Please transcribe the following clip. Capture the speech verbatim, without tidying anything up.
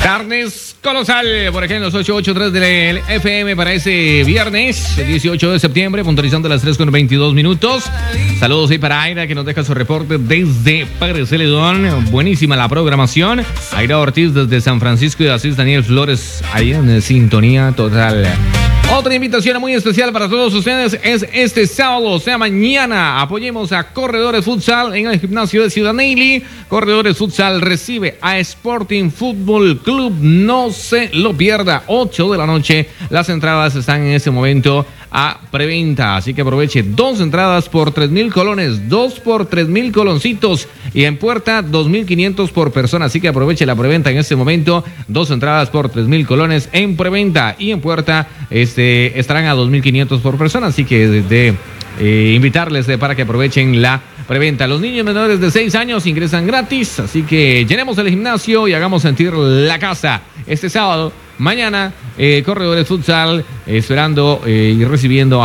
Viernes colosal, por aquí en los ochocientos ochenta y tres del F M para ese viernes, dieciocho de septiembre, puntualizando las tres con veintidós minutos. Saludos ahí para Aira, que nos deja su reporte desde Padre Celedón. Buenísima la programación. Aira Ortiz desde San Francisco de Asís, Daniel Flores ahí en sintonía total. Otra invitación muy especial para todos ustedes es este sábado, o sea mañana. Apoyemos a Corredores Futsal en el gimnasio de Ciudad Neyli. Corredores Futsal recibe a Sporting Fútbol Club. No se lo pierda. ocho de la noche. Las entradas están en ese momento a preventa. Así que aproveche. Dos entradas por tres mil colones. Dos por tres mil coloncitos. Y en puerta, dos mil quinientos por persona. Así que aproveche la preventa en este momento. Dos entradas por tres mil colones en preventa. Y en puerta, este, estarán a dos mil quinientos por persona. Así que de, de eh, invitarles de, para que aprovechen la preventa. Los niños menores de seis años ingresan gratis. Así que llenemos el gimnasio y hagamos sentir la casa. Este sábado, mañana, eh, Corredores Futsal, eh, esperando eh, y recibiendo a